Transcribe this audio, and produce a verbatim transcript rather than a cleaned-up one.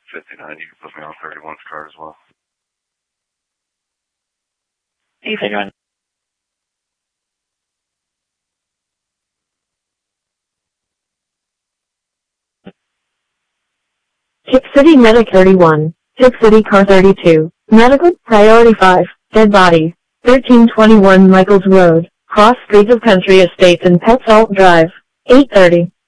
fifty-nine. You can put me on thirty-one's card as well. eight fifty-one. Tip City Medic thirty-one. Tip City Car thirty-two. Medical Priority five. Dead body. thirteen twenty-one Michaels Road, Cross Street of Country Estates and Pet Salt Drive. eight thirty.